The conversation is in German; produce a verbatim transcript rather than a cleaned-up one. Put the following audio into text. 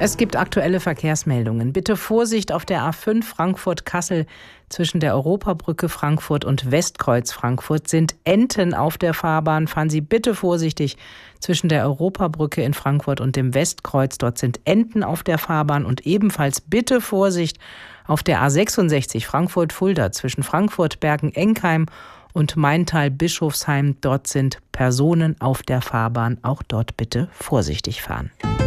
Es gibt aktuelle Verkehrsmeldungen. Bitte Vorsicht auf der A fünf Frankfurt-Kassel. Zwischen der Europabrücke Frankfurt und Westkreuz Frankfurt sind Enten auf der Fahrbahn. Fahren Sie bitte vorsichtig zwischen der Europabrücke in Frankfurt und dem Westkreuz. Dort sind Enten auf der Fahrbahn. Und ebenfalls bitte Vorsicht auf der A sechsundsechzig Frankfurt-Fulda zwischen Frankfurt, Bergen-Enkheim und Maintal-Bischofsheim. Dort sind Personen auf der Fahrbahn. Auch dort bitte vorsichtig fahren.